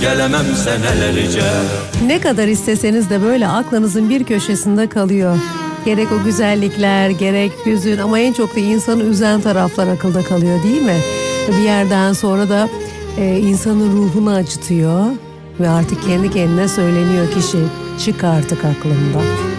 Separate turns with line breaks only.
gelemem senelerce.
Ne kadar isteseniz de böyle aklınızın bir köşesinde kalıyor. Gerek o güzellikler, gerek hüzün, ama en çok da insanı üzen taraflar akılda kalıyor, değil mi? Bir yerden sonra da insanın ruhunu acıtıyor ve artık kendi kendine söyleniyor kişi, çık artık aklımdan.